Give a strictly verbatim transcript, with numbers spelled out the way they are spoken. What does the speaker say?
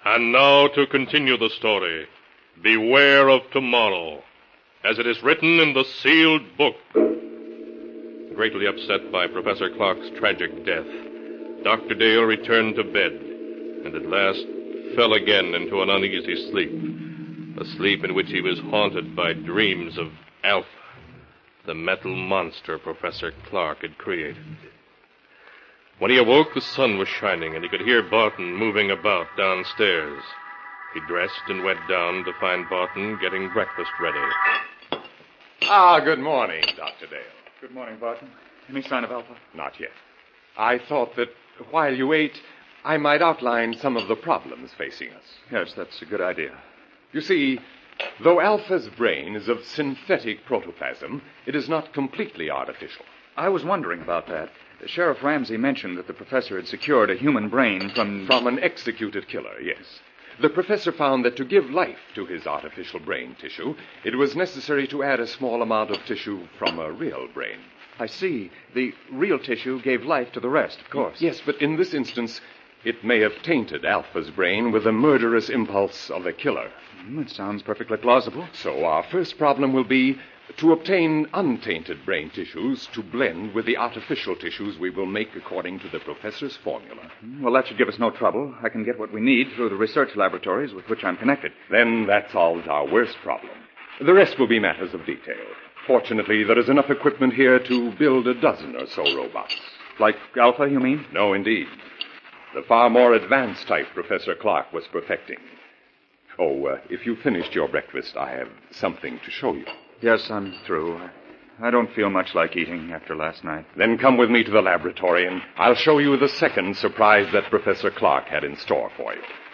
And now to continue the story. Beware of tomorrow, as it is written in the sealed book. Greatly upset by Professor Clark's tragic death, Doctor Dale returned to bed, and at last fell again into an uneasy sleep, a sleep in which he was haunted by dreams of Alpha, the metal monster Professor Clark had created. When he awoke, the sun was shining, and he could hear Barton moving about downstairs. He dressed and went down to find Barton getting breakfast ready. Ah, good morning, Doctor Dale. Good morning, Barton. Any sign of Alpha? Not yet. I thought that while you ate, I might outline some of the problems facing us. Yes, that's a good idea. You see, though Alpha's brain is of synthetic protoplasm, it is not completely artificial. I was wondering about that. Sheriff Ramsey mentioned that the professor had secured a human brain from... From an executed killer, yes. The professor found that to give life to his artificial brain tissue, it was necessary to add a small amount of tissue from a real brain. I see. The real tissue gave life to the rest, of course. Yes, but in this instance, it may have tainted Alpha's brain with the murderous impulse of a killer. Mm, it sounds perfectly plausible. So our first problem will be to obtain untainted brain tissues to blend with the artificial tissues we will make according to the professor's formula. Well, that should give us no trouble. I can get what we need through the research laboratories with which I'm connected. Then that solves our worst problem. The rest will be matters of detail. Fortunately, there is enough equipment here to build a dozen or so robots. Like Alpha, you mean? No, indeed. The far more advanced type Professor Clark was perfecting. Oh, uh, if you've finished your breakfast, I have something to show you. Yes, I'm through. I don't feel much like eating after last night. Then come with me to the laboratory, and I'll show you the second surprise that Professor Clark had in store for you.